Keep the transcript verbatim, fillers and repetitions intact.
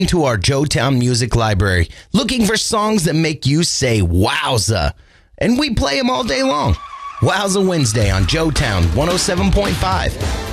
To our Joetown Music Library, looking for songs that make you say wowza, and we play them all day long. Wowza Wednesday on Joetown one oh seven point five.